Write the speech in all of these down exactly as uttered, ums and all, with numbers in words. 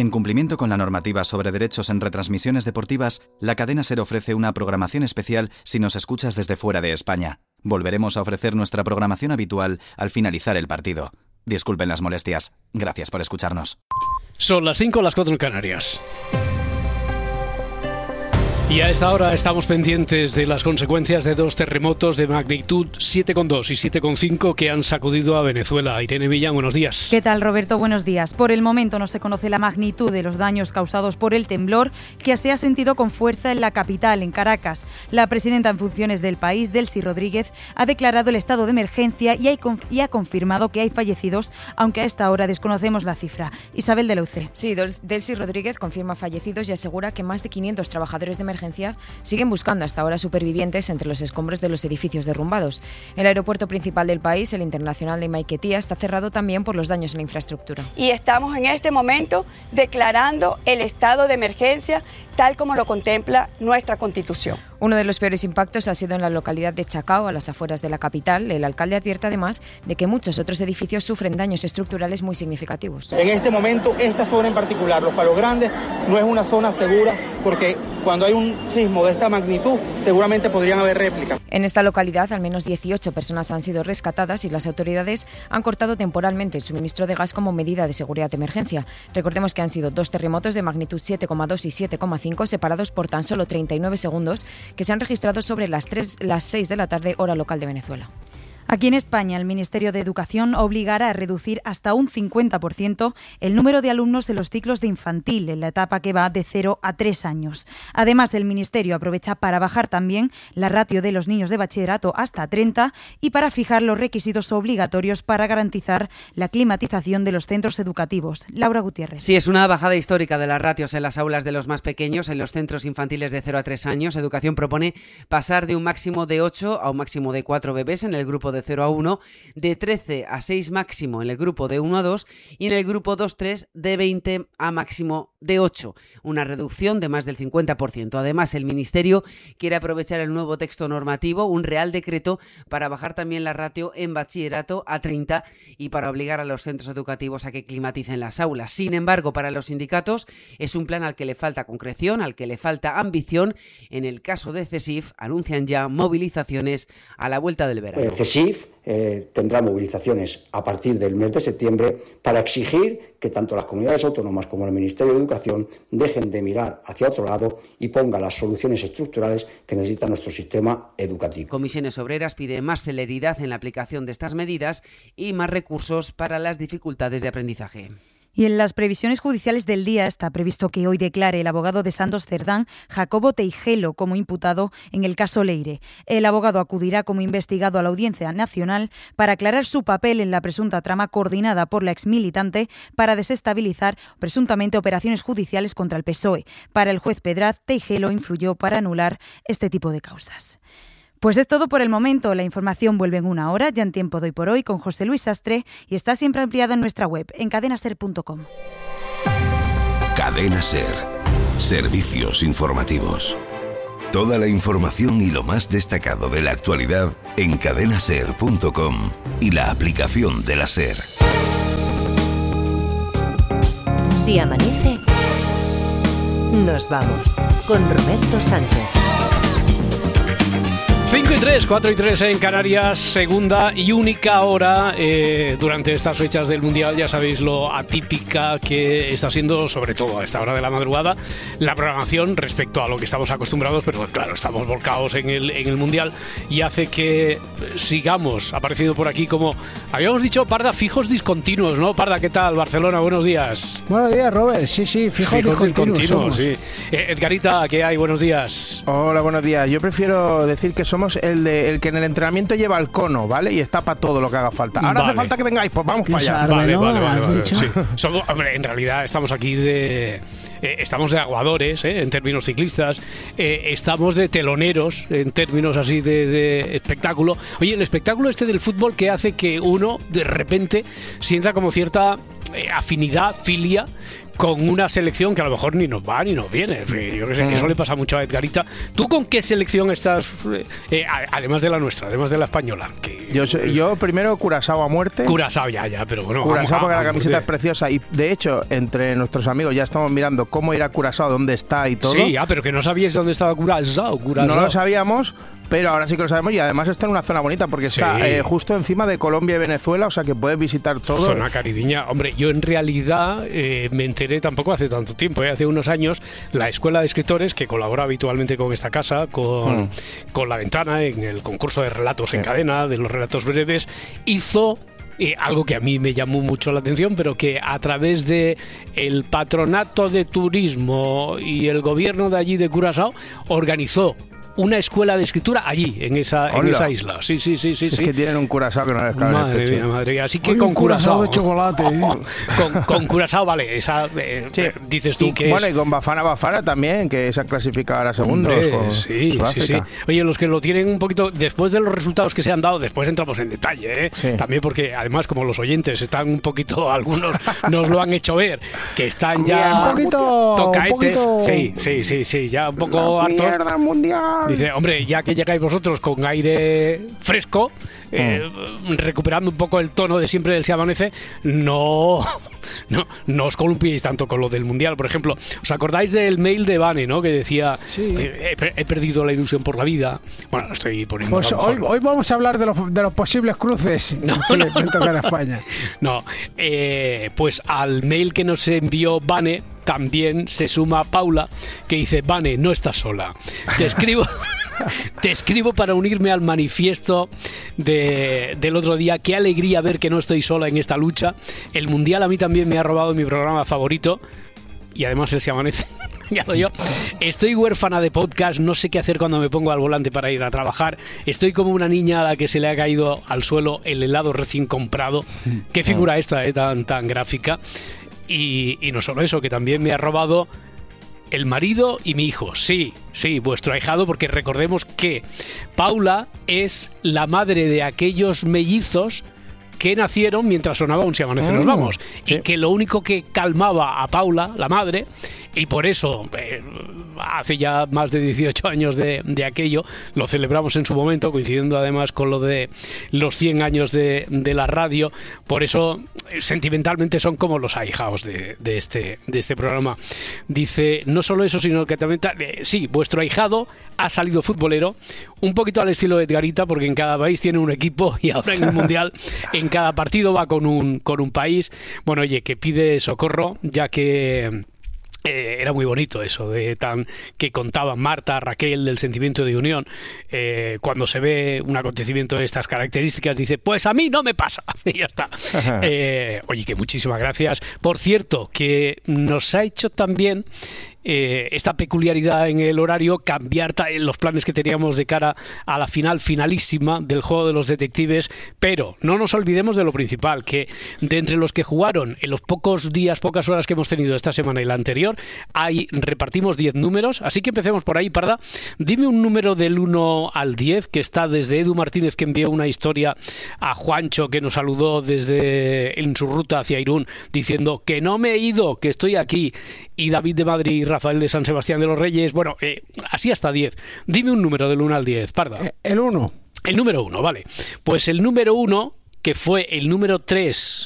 En cumplimiento con la normativa sobre derechos en retransmisiones deportivas, la cadena SER ofrece una programación especial si nos escuchas desde fuera de España. Volveremos a ofrecer nuestra programación habitual al finalizar el partido. Disculpen las molestias. Gracias por escucharnos. Son las cinco, las cuatro en Canarias. Y a esta hora estamos pendientes de las consecuencias de dos terremotos de magnitud siete coma dos y siete coma cinco que han sacudido a Venezuela. Irene Millán, buenos días. ¿Qué tal, Roberto? Buenos días. Por el momento no se conoce la magnitud de los daños causados por el temblor, que se ha sentido con fuerza en la capital, en Caracas. La presidenta en funciones del país, Delcy Rodríguez, ha declarado el estado de emergencia y, hay, y ha confirmado que hay fallecidos, aunque a esta hora desconocemos la cifra. Isabel de la U C. Sí, Delcy Rodríguez confirma fallecidos y asegura que más de quinientos trabajadores de emergencia siguen buscando hasta ahora supervivientes entre los escombros de los edificios derrumbados. El aeropuerto principal del país, el Internacional de Maiquetía, está cerrado también por los daños en la infraestructura. Y estamos en este momento declarando el estado de emergencia tal como lo contempla nuestra Constitución. Uno de los peores impactos ha sido en la localidad de Chacao, a las afueras de la capital. El alcalde advierte además de que muchos otros edificios sufren daños estructurales muy significativos. En este momento, esta zona en particular, Los Palos Grandes, no es una zona segura porque cuando hay un sismo de esta magnitud, seguramente podrían haber réplicas. En esta localidad, al menos dieciocho personas han sido rescatadas y las autoridades han cortado temporalmente el suministro de gas como medida de seguridad de emergencia. Recordemos que han sido dos terremotos de magnitud siete coma dos y siete coma cinco separados por tan solo treinta y nueve segundos que se han registrado sobre las, tres, las seis de la tarde, hora local de Venezuela. Aquí en España, el Ministerio de Educación obligará a reducir hasta un cincuenta por ciento el número de alumnos en los ciclos de infantil, en la etapa que va de cero a tres años. Además, el Ministerio aprovecha para bajar también la ratio de los niños de bachillerato hasta treinta y para fijar los requisitos obligatorios para garantizar la climatización de los centros educativos. Laura Gutiérrez. Sí, es una bajada histórica de las ratios en las aulas de los más pequeños, en los centros infantiles de cero a tres años. Educación propone pasar de un máximo de ocho a un máximo de cuatro bebés en el grupo de cero a uno, de trece a seis máximo en el grupo de uno a dos y en el grupo dos a tres de veinte a máximo de ocho, una reducción de más del cincuenta por ciento. Además, el Ministerio quiere aprovechar el nuevo texto normativo, un real decreto, para bajar también la ratio en bachillerato a treinta y para obligar a los centros educativos a que climaticen las aulas. Sin embargo, para los sindicatos es un plan al que le falta concreción, al que le falta ambición. En el caso de CESIF, anuncian ya movilizaciones a la vuelta del verano. Eh, CESIF eh, tendrá movilizaciones a partir del mes de septiembre para exigir que tanto las comunidades autónomas como el Ministerio de Educación dejen de mirar hacia otro lado y pongan las soluciones estructurales que necesita nuestro sistema educativo. Comisiones Obreras pide más celeridad en la aplicación de estas medidas y más recursos para las dificultades de aprendizaje. Y en las previsiones judiciales del día está previsto que hoy declare el abogado de Santos Cerdán, Jacobo Teijelo, como imputado en el caso Leire. El abogado acudirá como investigado a la Audiencia Nacional para aclarar su papel en la presunta trama coordinada por la exmilitante para desestabilizar presuntamente operaciones judiciales contra el P S O E. Para el juez Pedraz, Teijelo influyó para anular este tipo de causas. Pues es todo por el momento. La información vuelve en una hora, ya en Tiempo Doy por Hoy, con José Luis Sastre, y está siempre ampliada en nuestra web, en cadena ser punto com. Cadena SER. Servicios informativos. Toda la información y lo más destacado de la actualidad en cadena ser punto com y la aplicación de la SER. Si amanece, nos vamos con Roberto Sánchez. cinco y tres, cuatro y tres en Canarias, segunda y única hora eh, durante estas fechas del Mundial. Ya sabéis lo atípica que está siendo, sobre todo a esta hora de la madrugada, la programación respecto a lo que estamos acostumbrados, pero claro, estamos volcados en el, en el Mundial y hace que sigamos apareciendo por aquí, como habíamos dicho, Parda, fijos discontinuos, ¿no? Parda, ¿qué tal? Barcelona, buenos días. Buenos días, Robert. Sí, sí, fijos, fijos discontinuos. discontinuos sí. eh, Edgarita, ¿qué hay? Buenos días. Hola, buenos días. Yo prefiero decir que somos el, de, el que en el entrenamiento lleva el cono, ¿vale? Y está para todo lo que haga falta. Ahora vale. Hace falta que vengáis, pues vamos para allá. Vale, vale, vale, vale, vale. Sí. Somos, hombre, en realidad estamos aquí de... Eh, estamos de aguadores, eh, en términos ciclistas, eh, estamos de teloneros, en términos así de, de espectáculo. Oye, el espectáculo este del fútbol que hace que uno, de repente, sienta como cierta eh, afinidad, filia con una selección que a lo mejor ni nos va ni nos viene. Yo que sé, que eso le pasa mucho a Edgarita. ¿Tú con qué selección estás, eh, además de la nuestra, además de la española? Que, yo, yo primero Curazao a muerte. Curazao ya, ya, pero bueno. Curazao porque la camiseta de... es preciosa y de hecho entre nuestros amigos ya estamos mirando cómo ir a Curazao, dónde está y todo. Sí, ah, pero que no sabíais dónde estaba Curazao. Curazao. No lo sabíamos, pero ahora sí que lo sabemos y además está en una zona bonita porque está sí. eh, justo encima de Colombia y Venezuela, o sea que puedes visitar todo. Zona caribeña. Hombre, yo en realidad eh, me enteré tampoco hace tanto tiempo, ¿eh? Hace unos años la Escuela de Escritores, que colabora habitualmente con esta casa, con, mm. con La Ventana, en el concurso de relatos sí. en cadena, de los relatos breves, hizo... Eh, algo que a mí me llamó mucho la atención, pero que a través de el patronato de turismo y el gobierno de allí de Curazao organizó una escuela de escritura allí, en esa, en esa isla. Sí, sí, sí, sí. Es sí. que tienen un Curazao que no les cabe. Madre mía, madre mía. Así que Oye, con Curazao de chocolate. ¿eh? con, con Curazao, vale. Esa, eh, sí. dices tú y, que bueno, es... y con Bafana Bafana también, que se han clasificado ahora segundos. Hombre, con sí, sí, sí. Oye, los que lo tienen un poquito, después de los resultados que se han dado, después entramos en detalle, ¿eh? Sí. También porque, además, como los oyentes están un poquito, algunos nos lo han hecho ver, que están ya un poquito tocaetes. Un poquito... Sí, sí, sí, sí, ya un poco la hartos. Mierda mundial. Dice, hombre, ya que llegáis vosotros con aire fresco, eh, mm. recuperando un poco el tono de siempre del Se Amanece, no, no, no os columpiéis tanto con lo del Mundial. Por ejemplo, ¿os acordáis del mail de Vane, ¿no? Que decía, sí. eh, he, he perdido la ilusión por la vida? Bueno, lo estoy poniendo. Pues hoy, hoy vamos a hablar de los, de los posibles cruces no, que no, le tocan no, a España. No, eh, pues al mail que nos envió Vane también se suma Paula, que dice, Vane, no estás sola. Te escribo... Te escribo para unirme al manifiesto de, del otro día. Qué alegría ver que no estoy sola en esta lucha. El Mundial a mí también me ha robado mi programa favorito. Y además él Se Amanece. Yo. Estoy huérfana de podcast, no sé qué hacer cuando me pongo al volante para ir a trabajar. Estoy como una niña a la que se le ha caído al suelo el helado recién comprado. Qué figura esta, eh, tan, tan gráfica. Y, y no solo eso, que también me ha robado el marido y mi hijo. Sí, sí, vuestro ahijado, porque recordemos que Paula es la madre de aquellos mellizos que nacieron mientras sonaba Un Se Amanece Nos Vamos. Sí. Y que lo único que calmaba a Paula, la madre, y por eso eh, hace ya más de dieciocho años de, de aquello, lo celebramos en su momento, coincidiendo además con lo de los cien años de, de la radio. Por eso sentimentalmente son como los ahijados de, de, este, de este programa. Dice, no solo eso, sino que también eh, sí, vuestro ahijado ha salido futbolero, un poquito al estilo de Edgarita, porque en cada país tiene un equipo y ahora en el Mundial en cada partido va con un, con un país. Bueno, oye, que pide socorro, ya que... Eh, era muy bonito eso de tan que contaban Marta, Raquel, del sentimiento de unión. Eh, cuando se ve un acontecimiento de estas características, dice, pues a mí no me pasa. Y ya está. Eh, oye, que muchísimas gracias. Por cierto, que nos ha hecho también eh, esta peculiaridad en el horario cambiar los planes que teníamos de cara a la final finalísima del juego de los detectives, pero no nos olvidemos de lo principal, que de entre los que jugaron en los pocos días, pocas horas que hemos tenido esta semana y la anterior, ahí repartimos diez números, así que empecemos por ahí. Parda, dime un número del uno al diez, que está desde Edu Martínez, que envió una historia a Juancho, que nos saludó desde en su ruta hacia Irún, diciendo que no me he ido, que estoy aquí, y David de Madrid y Rafael de San Sebastián de los Reyes. Bueno, eh, así hasta diez. Dime un número del uno al diez, Parda. Eh, el uno. El número uno, vale. Pues el número uno, que fue el número tres,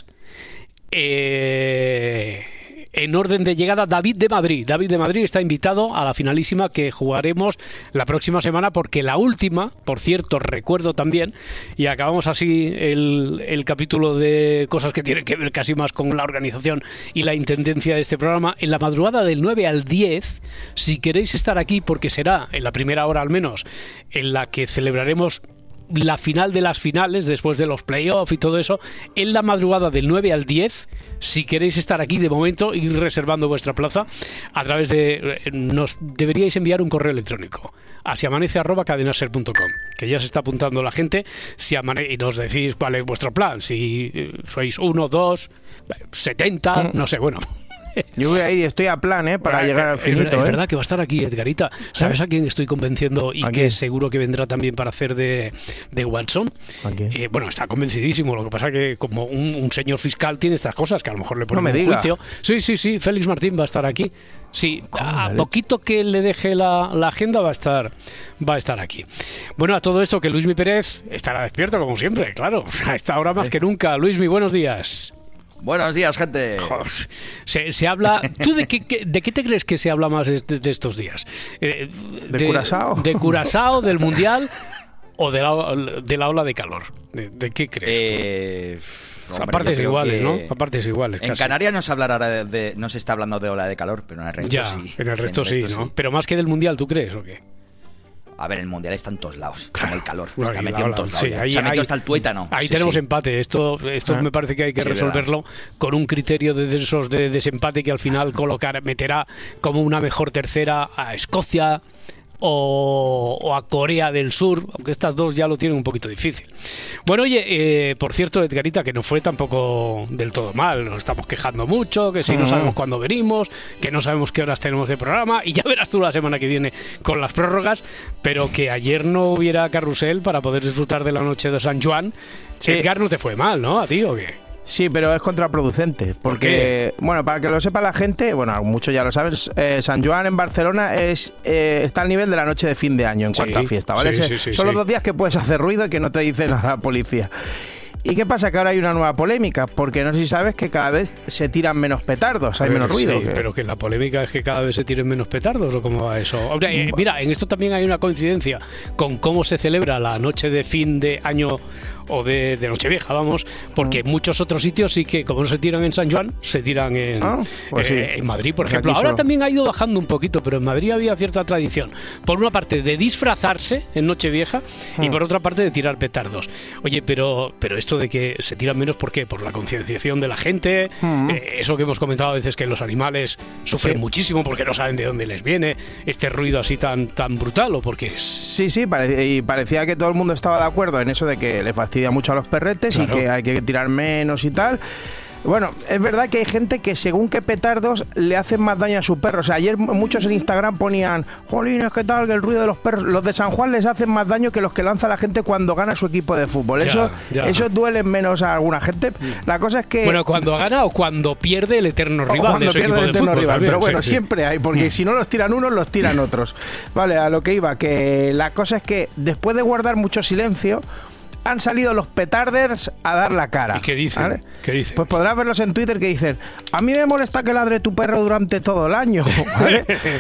eh... en orden de llegada, David de Madrid. David de Madrid está invitado a la finalísima que jugaremos la próxima semana, porque la última, por cierto, recuerdo también, y acabamos así el, el capítulo de cosas que tienen que ver casi más con la organización y la intendencia de este programa, en la madrugada del nueve al diez, si queréis estar aquí, porque será en la primera hora al menos, en la que celebraremos la final de las finales, después de los playoffs y todo eso, en la madrugada del nueve al diez, si queréis estar aquí de momento, ir reservando vuestra plaza a través de... Nos deberíais enviar un correo electrónico a siamanece arroba cadenaser punto com, que ya se está apuntando la gente, si amane- y nos decís cuál es vuestro plan, si sois uno, dos, setenta, no sé, bueno... Yo voy ahí, estoy a plan, ¿eh? Para Ah, llegar al es finito, verdad, ¿eh? es verdad que va a estar aquí, Edgarita. ¿Sabes a quién estoy convenciendo y ¿A que quién? seguro que vendrá también para hacer de, de Watson? ¿A quién? Eh, bueno, está convencidísimo. Lo que pasa que como un, un señor fiscal tiene estas cosas que a lo mejor le ponen No me en diga. juicio. Sí, sí, sí. Félix Martín va a estar aquí. Sí, a leche? poquito que le deje la, la agenda va a estar va a estar aquí. Bueno, a todo esto que Luismi Pérez estará despierto como siempre, claro. A esta hora más que nunca. Luismi, buenos días. Buenos días, gente. Joder, se, se habla. ¿Tú de qué, qué- de qué te crees que se habla más de, de estos días? Eh, ¿De Curazao? ¿De Curazao, del Mundial o de la, de la ola de calor? ¿De, de qué crees? tú? Eh, O sea, a hombre, partes yo creo iguales, que ¿no? A partes iguales. En casi. Canarias no se hablará ahora de, de- no se está hablando de ola de calor, pero en el resto Ya, sí. en el resto sí, ¿no? Pero más que del Mundial, ¿tú crees o qué? A ver, el mundial está en todos lados, como el calor. Bueno, Está y metido la en ola, todos lados. sí, ya. ahí- se ha metido ahí- hasta el tuétano. Ahí Sí, tenemos sí. empate. Esto, esto Ah. me parece que hay que Sí, resolverlo con un criterio de de esos de desempate que al final colocar meterá como una mejor tercera a Escocia o, o a Corea del Sur, aunque estas dos ya lo tienen un poquito difícil. Bueno, oye, eh, por cierto, Edgarita, que no fue tampoco del todo mal. Nos estamos quejando mucho, que si no Mm. sabemos cuándo venimos, que no sabemos qué horas tenemos de programa, y ya verás tú la semana que viene con las prórrogas, pero que ayer no hubiera carrusel para poder disfrutar de la noche de San Juan. Sí. Edgar, no te fue mal, ¿no? ¿A ti o qué? Sí, pero es contraproducente. Porque, bueno, para que lo sepa la gente, bueno, muchos ya lo saben, eh, San Joan en Barcelona es eh, está al nivel de la noche de fin de año en Sí, cuanto a fiesta, ¿vale? sí, Se- sí, sí, son los sí. dos días que puedes hacer ruido y que no te dice nada la policía. ¿Y qué pasa? Que ahora hay una nueva polémica, porque no sé si sabes que cada vez se tiran menos petardos, hay A ver, menos ruido. sí, que- pero que la polémica es que cada vez se tiren menos petardos, ¿o cómo va eso? Hombre, eh, mira, en esto también hay una coincidencia con cómo se celebra la noche de fin de año o de, de Nochevieja, vamos, porque en muchos otros sitios sí que, como no se tiran en San Juan, se tiran en, Ah, pues eh, sí. en Madrid, por Pues ejemplo. aquí Ahora solo. también ha ido bajando un poquito, pero en Madrid había cierta tradición. Por una parte, de disfrazarse en Nochevieja y Mm. por otra parte, de tirar petardos. Oye, pero, pero esto de que se tiran menos, ¿por qué? Por la concienciación de la gente, Mm. eh, eso que hemos comentado a veces, que los animales sufren Sí. muchísimo porque no saben de dónde les viene este ruido así tan, tan brutal, ¿o por qué? Sí, sí, pare- y parecía que todo el mundo estaba de acuerdo en eso de que le fastidia mucho a los perretes Claro. y que hay que tirar menos y tal. Bueno, es verdad que hay gente que según qué petardos le hacen más daño a su perro. O sea, ayer muchos en Instagram ponían, jolines, ¿qué tal? Que el ruido de los perros, los de San Juan les hacen más daño que los que lanza la gente cuando gana su equipo de fútbol. Ya, eso, ya. eso duele menos a alguna gente. La cosa es que... Bueno, cuando gana o cuando pierde el eterno O rival cuando de su pierde equipo el de eterno fútbol. rival, también, pero bueno, sí, sí. siempre hay, porque Mm. si no los tiran unos, los tiran otros. Vale, a lo que iba, que la cosa es que después de guardar mucho silencio, han salido los petarders a dar la cara. ¿Y qué dicen? ¿vale? ¿Qué dicen? Pues podrás verlos en Twitter que dicen, a mí me molesta que ladre tu perro durante todo el año, ¿vale?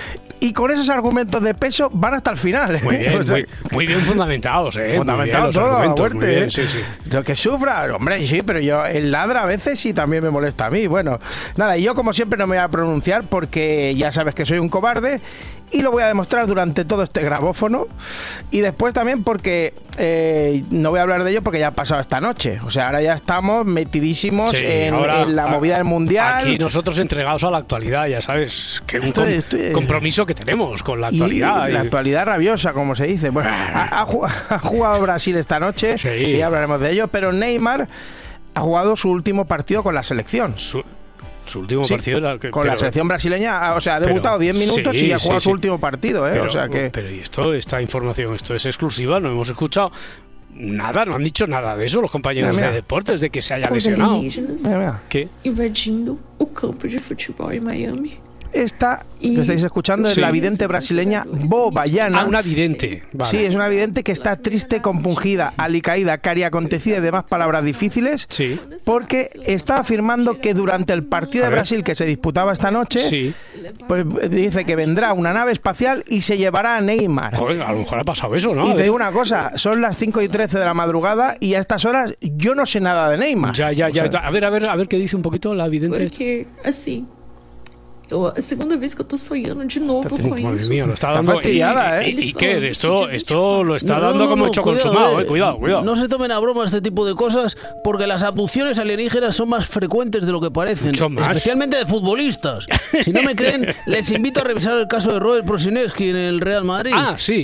Y con esos argumentos de peso van hasta el final. ¿eh? Muy bien, O sea, muy, muy bien fundamentados, ¿eh? Fundamentado Muy bien los todo, a argumentos, muy muerte, bien, ¿eh? sí, sí. Lo que sufra, hombre, sí, pero yo, el ladra a veces y también me molesta a mí. Bueno, nada, y yo como siempre no me voy a pronunciar porque ya sabes que soy un cobarde y lo voy a demostrar durante todo este grabófono. Y después también porque eh, no voy a hablar de ello porque ya ha pasado esta noche. O sea, ahora ya estamos metidísimos Sí, en, ahora, en la a- movida del mundial. Aquí nosotros entregados a la actualidad, ya sabes, que un Estoy- com- estoy- compromiso que tenemos con la Y actualidad. la y- actualidad rabiosa, como se dice. Bueno, ha, ha ju- ha jugado Brasil esta noche Sí. y ya hablaremos de ello, pero Neymar ha jugado su último partido con la selección. Su, su último Sí, partido era que- con pero- la selección brasileña, o sea, ha pero- debutado diez minutos sí, y ha jugado sí, su sí. último partido, ¿eh? Pero, o sea que pero y esto, esta información, esto es exclusiva, no hemos escuchado nada, no han dicho nada de eso los compañeros Mira, mira. de deportes, de que se haya Os lesionado. alienígenas Mira, mira. ¿Qué? invadindo o campo de futebol en Miami. Esta Y- que estáis escuchando es Sí. la vidente brasileña Bo Bayana. Ah, una vidente. Vale. Sí, es una vidente que está triste, compungida, alicaída, cariacontecida y demás palabras difíciles, Sí. porque está afirmando que durante el partido A de ver. Brasil que se disputaba esta noche, Sí. pues dice que vendrá una nave espacial y se llevará a Neymar. Joder, a lo mejor ha pasado eso, ¿no? Y te digo una cosa, son las cinco y trece de la madrugada y a estas horas yo no sé nada de Neymar. Ya, ya, O ya. sea, A ver, a ver, a ver qué dice un poquito la vidente. Porque, assim, eu, a segunda vez que eu tô sonhando de novo com Madre isso. mía, lo está Está dando. fastidiada, y, ¿eh? y- y- Iker, esto, esto lo está No, dando no, como no, hecho cuidado, consumado, eh. eh. Cuidado, cuidado. No se tomen a broma este tipo de cosas porque las abducciones alienígenas son más frecuentes de lo que parecen. Mucho más. Especialmente de futbolistas. Si no me creen, les invito a revisar el caso de Robert Prosinecki en el Real Madrid. Ah, sí.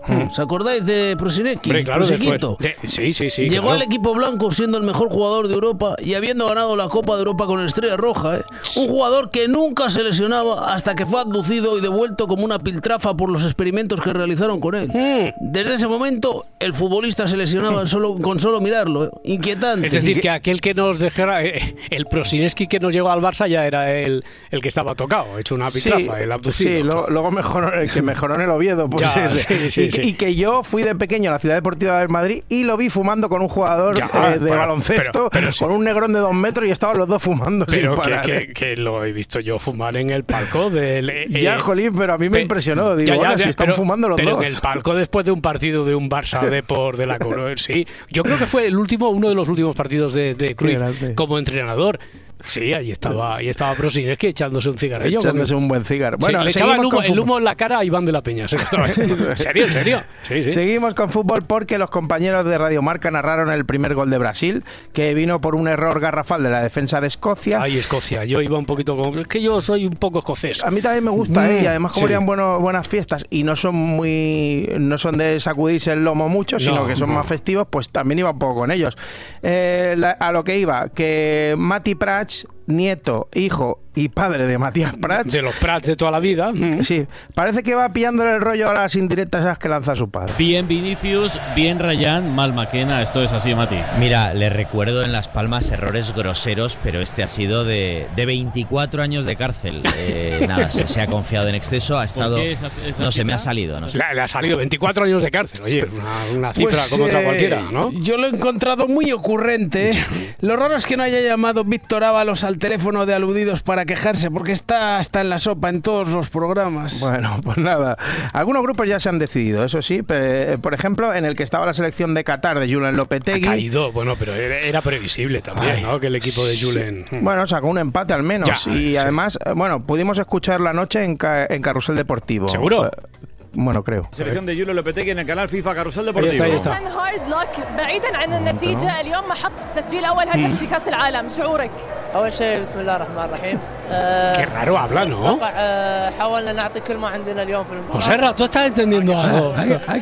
¿Os acordáis de Prosineski? Hombre, claro, después. Prosiquito. De- sí, sí, sí. Llegó claro. al equipo blanco siendo el mejor jugador de Europa y habiendo ganado la Copa de Europa con Estrella Roja. ¿eh? Un jugador que nunca se lesionaba hasta que fue abducido y devuelto como una piltrafa por los experimentos que realizaron con él. Desde ese momento, el futbolista se lesionaba solo, con solo mirarlo. ¿eh? Inquietante. Es decir, que aquel que nos dejara, eh, el Prosineski que nos llegó al Barça ya era el, el que estaba tocado, hecho una pitrafa, el abducido. Sí, lo- luego mejoró, el que mejoró en el Oviedo. Pues Ya, ese. sí, sí, y, sí. y que yo fui de pequeño a la Ciudad Deportiva del Madrid y lo vi fumando con un jugador Ya, eh, de pero- baloncesto, pero- pero sí. con un negrón de dos metros y estaban los dos fumando Pero sin que, parar. que, que lo he visto yo fumar en el palco del... eh, Ya, eh, jolín, pero a mí me pe- impresionó. Digo, ya, ya, bueno, ya, si están pero- fumando los pero dos. en el palco después de un partido de un Barça de por de la Cruyff, sí. Yo creo que fue el último, uno de los últimos partidos de, de Cruyff grande. como entrenador. Sí, ahí estaba, ahí estaba Prosineski echándose un cigarrillo. Echándose un buen cigarro. Bueno, Bueno, le echaba el seguimos humo, con el fútbol. humo en la cara a Iván de la Peña. Se lo estaba echando. ¿En serio? ¿En serio? Sí, sí. Seguimos con fútbol porque los compañeros de Radio Marca narraron el primer gol de Brasil, que vino por un error garrafal de la defensa de Escocia. Ay, Escocia. Yo iba un poquito como... Es que yo soy un poco escocés. A mí también me gusta, ¿eh? Y además como Sí. harían bueno, buenas fiestas y no son muy no son de sacudirse el lomo mucho, sino No, que son no. más festivos, pues también iba un poco con ellos. Eh, la- a lo que iba, que Mati Prats, nieto, hijo y padre de Matías Prats, De los Prats de toda la vida. sí, parece que va pillándole el rollo a las indirectas esas que lanza su padre. Bien Vinicius, bien Rayán, mal Maquena. Esto es así, Mati. Mira, le recuerdo en Las Palmas errores groseros, pero este ha sido de, de veinticuatro años de cárcel. Eh, nada, se, se ha confiado en exceso, ha estado... qué esa- esa no se me cifra? ha salido, no sé. Le, le ha salido veinticuatro años de cárcel. Oye, una, una cifra Pues, como otra eh, cualquiera, ¿no? Yo lo he encontrado muy ocurrente. ¿eh? Lo raro es que no haya llamado Víctor Ábalos al teléfono de aludidos para quejarse, porque está hasta en la sopa en todos los programas. Bueno, pues nada. Algunos grupos ya se han decidido, eso sí. pe- Por ejemplo, en el que estaba la selección de Qatar de Julen Ha Lopetegui. caído, bueno, pero era, era previsible también, Ay, ¿no? Que el equipo de Julen... Bueno, sacó un empate al menos. Ya, y sí. además, eh, bueno, pudimos escuchar la noche en, ca- en Carrusel Deportivo. ¿Seguro? Eh, Bueno, creo. Selección de Julio Lopetegui en el canal FIFA Carrusel Ahí está, ahí Deportivo. está. هارد لك بعيدا عن النتيجة اليوم ما حط تسجيل أول هدف في كأس العالم شعورك؟ أول شيء بسم الله الرحمن الرحيم. Qué raro habla, ¿no? أتوقع آه، حاولنا نعطي كل ما عندنا اليوم في المباراة. Joserra, tú estás entendiendo algo. Hay, hay-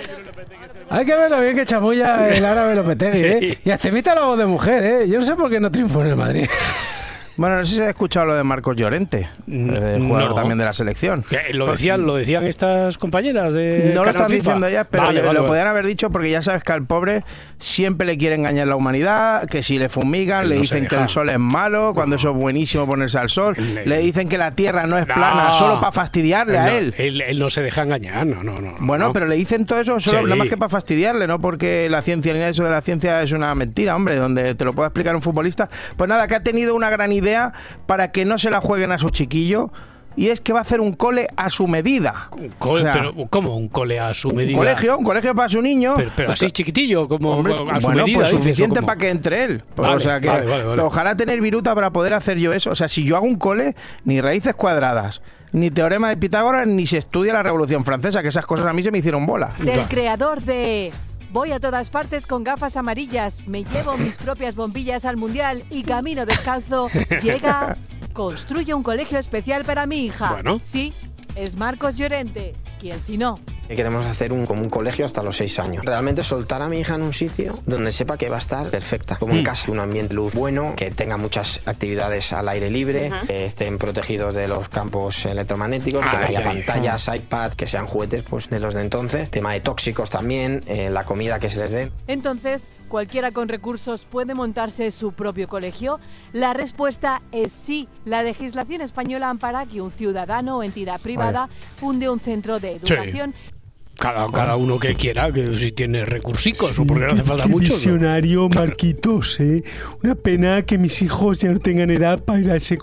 hay que ver lo bien que chamulla el árabe Lopetegui, Sí. ¿eh? Y hasta imita la voz de mujer, ¿eh? Yo no sé por qué no triunfó en el Madrid. Bueno, no sé si has escuchado lo de Marcos Llorente, el jugador no. también de la selección. Que Lo decían, lo decían estas compañeras de No lo Canal están FIFA. diciendo ellas, pero Vale, lo vale, vale. podían haber dicho porque ya sabes que al pobre siempre le quiere engañar la humanidad, que si le fumigan, Él le no se dicen que deja. el sol es malo, cuando eso es buenísimo ponerse al sol, Él- le dicen que la tierra no es No. plana, solo para fastidiarle a No, él. él. Él no se deja engañar, no, no, no. Bueno, no. pero le dicen todo eso solo Sí. nada más que para fastidiarle, no porque la ciencia ni nada de eso de la ciencia es una mentira, hombre, donde te lo pueda explicar un futbolista. Pues nada, que ha tenido una gran idea para que no se la jueguen a su chiquillo, y es que va a hacer un cole a su medida. Cole- O sea, pero, ¿cómo? ¿Un cole a su un medida? colegio, un colegio para su niño. Pero, pero así chiquitillo, como Hombre, a su bueno, medida. pues dices, ¿o suficiente cómo? para que entre él. Pues, Vale, o sea que vale, vale, vale. ojalá tener viruta para poder hacer yo eso. O sea, si yo hago un cole, ni raíces cuadradas, ni teorema de Pitágoras, ni se estudia la Revolución Francesa, que esas cosas a mí se me hicieron bola. Del creador de Voy a todas partes con gafas amarillas, me llevo mis propias bombillas al mundial y camino descalzo, llega Construyo un colegio especial para mi hija. Bueno. Sí, es Marcos Llorente. ¿Quién si no? Queremos hacer un, como un colegio hasta los seis años. Realmente soltar a mi hija en un sitio donde sepa que va a estar perfecta, como en Mm. casa. Un ambiente de luz bueno, que tenga muchas actividades al aire libre, Ajá. que estén protegidos de los campos electromagnéticos, que Ay, no haya ay, pantallas, iPads, que sean juguetes pues, de los de entonces. Tema de tóxicos también, eh, la comida que se les dé. Entonces, ¿cualquiera con recursos puede montarse su propio colegio? La respuesta es sí. La legislación española ampara que un ciudadano o entidad privada funde un centro de educación. Cada, cada uno que quiera, que si tiene recursicos, o porque no hace falta Qué mucho. ¿no? visionario, Marquitos, ¿eh? Una pena que mis hijos ya no tengan edad para ir a ese